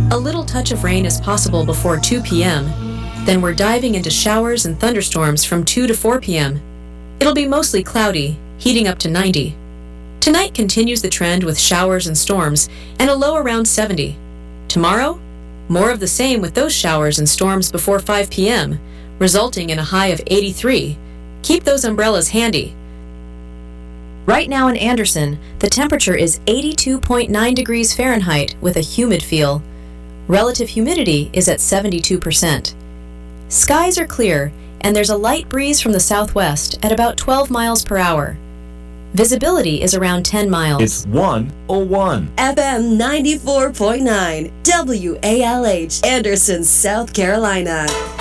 A little touch of rain is possible before 2 p.m. Then we're diving into showers and thunderstorms from 2 to 4 p.m. It'll be mostly cloudy, heating up to 90. Tonight continues the trend with showers and storms, and a low around 70. Tomorrow, more of the same with those showers and storms before 5 p.m., resulting in a high of 83. Keep those umbrellas handy. Right now in Anderson, the temperature is 82.9 degrees Fahrenheit with a humid feel. Relative humidity is at 72%. Skies are clear, and there's a light breeze from the southwest at about 12 miles per hour. Visibility is around 10 miles. It's 101. FM 94.9 WALH, Anderson, South Carolina.